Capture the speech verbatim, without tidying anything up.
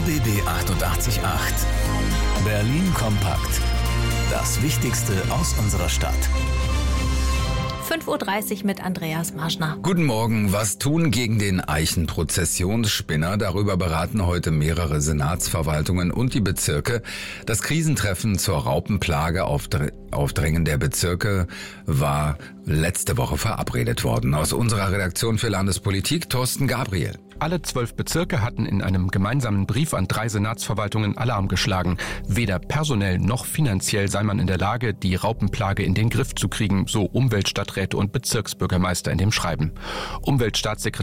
B B achtundachtzig Komma acht. Berlin kompakt. Das Wichtigste aus unserer Stadt. fünf Uhr dreißig mit Andreas Marschner. Guten Morgen. Was tun gegen den Eichenprozessionsspinner? Darüber beraten heute mehrere Senatsverwaltungen und die Bezirke. Das Krisentreffen zur Raupenplage auf, Dr- auf Drängen der Bezirke war letzte Woche verabredet worden. Aus unserer Redaktion für Landespolitik, Thorsten Gabriel. Alle zwölf Bezirke hatten in einem gemeinsamen Brief an drei Senatsverwaltungen Alarm geschlagen. Weder personell noch finanziell sei man in der Lage, die Raupenplage in den Griff zu kriegen, so Umweltstadträte und Bezirksbürgermeister in dem Schreiben. Umweltstaatssekretär